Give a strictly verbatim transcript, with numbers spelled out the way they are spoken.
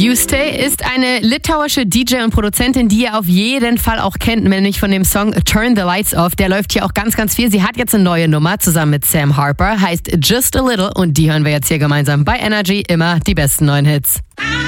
Juste ist eine litauische D J und Produzentin, die ihr auf jeden Fall auch kennt, nämlich von dem Song Turn the Lights Off. Der läuft hier auch ganz, ganz viel. Sie hat jetzt eine neue Nummer zusammen mit Sam Harper, heißt Just a Little und die hören wir jetzt hier gemeinsam bei Energy. Immer die besten neuen Hits.